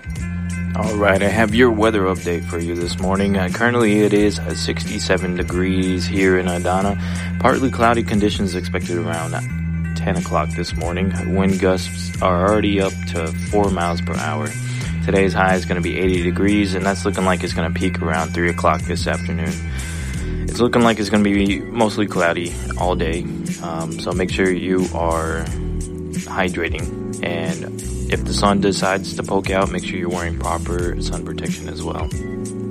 All right, I have your weather update for you this morning. Currently, it is 67 degrees here in Adana. Partly cloudy conditions expected around 10 o'clock this morning. Wind gusts are already up to 4 miles per hour. Today's high is going to be 80 degrees, and that's looking like it's going to peak around 3 o'clock this afternoon. It's looking like it's going to be mostly cloudy all day, so make sure you are hydrating, and if the sun decides to poke out, make sure you're wearing proper sun protection as well.